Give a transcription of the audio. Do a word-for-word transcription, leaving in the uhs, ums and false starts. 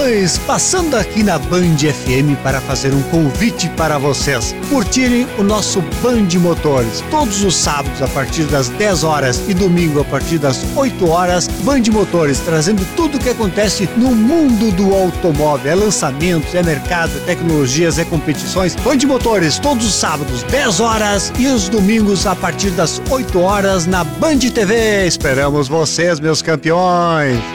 campeões, passando aqui na Band F M para fazer um convite para vocês curtirem o nosso Band Motores. Todos os sábados a partir das dez horas e domingo a partir das oito horas, Band Motores trazendo tudo o que acontece no mundo do automóvel. É lançamentos, é mercado, é tecnologias, é competições. Band Motores todos os sábados, dez horas e os domingos a partir das oito horas na Band T V. Esperamos vocês, meus campeões!